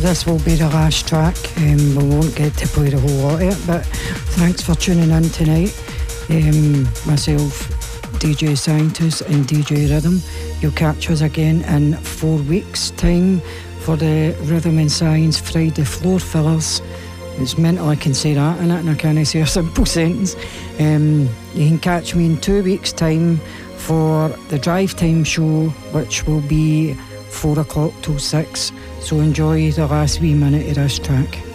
this will be the last track. We won't get to play the whole lot of it, but thanks for tuning in tonight. Myself, DJ Scientist and DJ Rhythm. You'll catch us again in 4 weeks' time for the Rhythm and Science Friday floor fillers. It's mental I can say that, and I can't say a simple sentence. You can catch me in 2 weeks' time for the Drive Time show, which will be 4 o'clock till 6. So enjoy the last wee minute of this track.